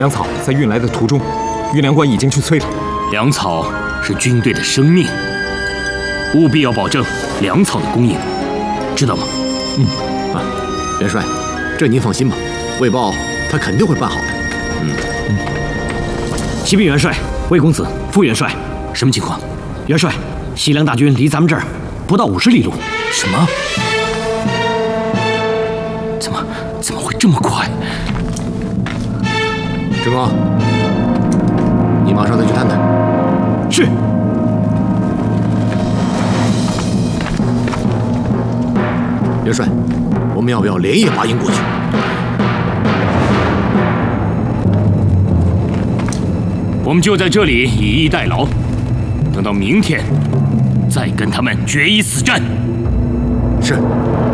粮草在运来的途中，运粮官已经去催了。 粮草是军队的生命，务必要保证粮草的供应，知道吗？ 元帅，这您放心吧，魏豹他肯定会办好的。 启禀元帅、魏公子、副元帅， 什么情况？ 元帅，西凉大军离咱们这儿不到50里路。 什么？怎么会这么快？ 志刚，你马上再去探探。 是。 元帅，我们要不要连夜拔营过去？ 我们就在这里以逸待劳，等到明天再跟他们决一死战。 是。